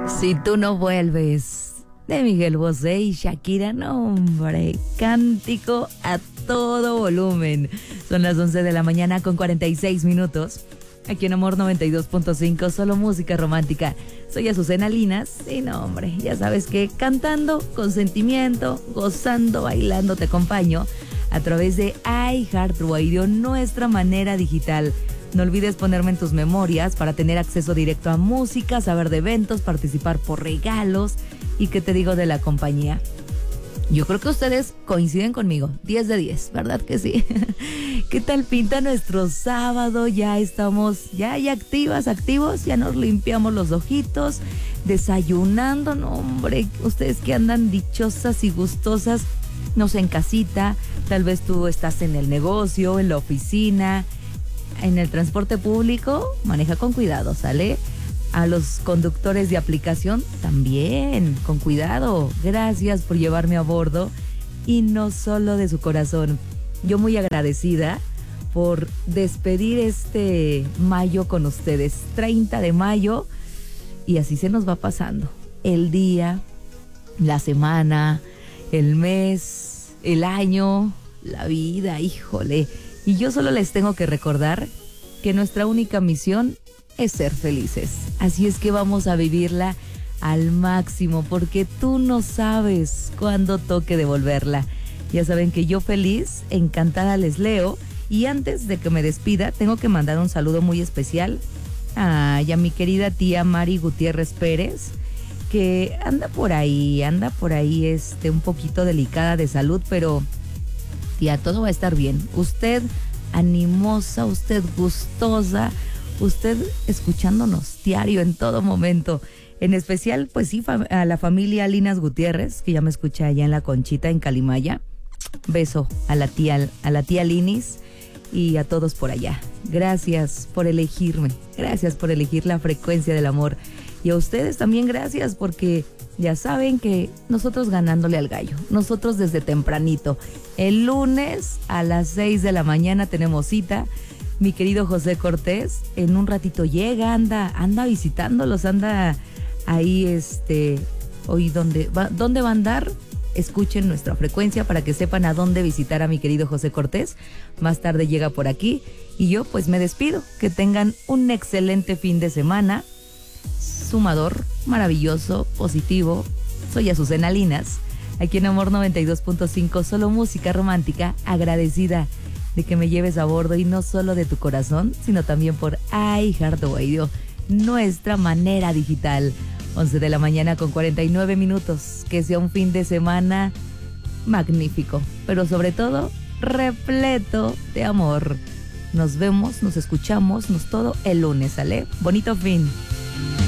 Si tú no vuelves, de Miguel Bosé y Shakira. No, hombre, cántico a todo volumen. Son las 11 de la mañana con 46 minutos. Aquí en Amor 92.5, solo música romántica. Soy Azucena Linas y no, hombre, ya sabes que cantando con sentimiento, gozando, bailando, te acompaño a través de iHeartRadio, nuestra manera digital. No olvides ponerme en tus memorias para tener acceso directo a música, saber de eventos, participar por regalos y qué te digo de la compañía. Yo creo que ustedes coinciden conmigo, 10 de 10, ¿verdad que sí? ¿Qué tal pinta nuestro sábado? Ya estamos ya activos, ya nos limpiamos los ojitos, desayunando, no hombre, ustedes que andan dichosas y gustosas, no sé, en casita, tal vez tú estás en el negocio, en la oficina, en el transporte público, maneja con cuidado, ¿sale? A los conductores de aplicación también, con cuidado. Gracias por llevarme a bordo y no solo de su corazón. Yo muy agradecida por despedir este mayo con ustedes, 30 de mayo, y así se nos va pasando. El día, la semana, el mes, el año, la vida, híjole. Y yo solo les tengo que recordar que nuestra única misión es ser felices. Así es que vamos a vivirla al máximo, porque tú no sabes cuándo toque devolverla. Ya saben que yo feliz, encantada les leo. Y antes de que me despida, tengo que mandar un saludo muy especial a mi querida tía Mari Gutiérrez Pérez, que anda por ahí un poquito delicada de salud, pero tía, todo va a estar bien. Usted animosa, usted gustosa, usted escuchándonos diario en todo momento. En especial, pues sí, a la familia Linas Gutiérrez, que ya me escucha allá en La Conchita, en Calimaya. Beso a la tía Linis y a todos por allá. Gracias por elegirme, gracias por elegir la frecuencia del amor. Y a ustedes también gracias, porque ya saben que nosotros ganándole al gallo, nosotros desde tempranito. El lunes a las 6 de la mañana tenemos cita. Mi querido José Cortés en un ratito llega, anda visitándolos, anda ahí, hoy ¿dónde va a andar? Escuchen nuestra frecuencia para que sepan a dónde visitar a mi querido José Cortés. Más tarde llega por aquí y yo pues me despido. Que tengan un excelente fin de semana. Sumador, maravilloso, positivo. Soy Azucena Linas, aquí en Amor 92.5, solo música romántica, agradecida de que me lleves a bordo y no solo de tu corazón, sino también por iHeartRadio, nuestra manera digital. 11 de la mañana con 49 minutos. Que sea un fin de semana magnífico, pero sobre todo repleto de amor. Nos vemos, nos escuchamos, todo el lunes, ¿sale? Bonito fin.